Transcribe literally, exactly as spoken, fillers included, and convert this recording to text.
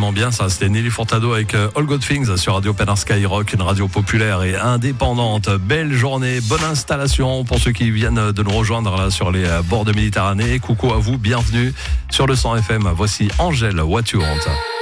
vraiment bien ça. C'était Nelly Furtado avec All Good Things sur Radio Penard Skyrock, une radio populaire et indépendante. Belle journée, bonne installation pour ceux qui viennent de nous rejoindre là sur les bords de Méditerranée. Coucou à vous, bienvenue sur le cent F M. Voici Angèle, What You Want.